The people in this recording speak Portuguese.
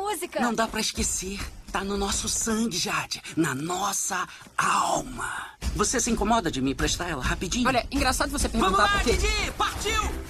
música. Não dá pra esquecer. Tá no nosso sangue, Jade. Na nossa alma. Você se incomoda de me emprestar ela rapidinho? Olha, engraçado você Vamos perguntar lá, porque... Didi! Partiu!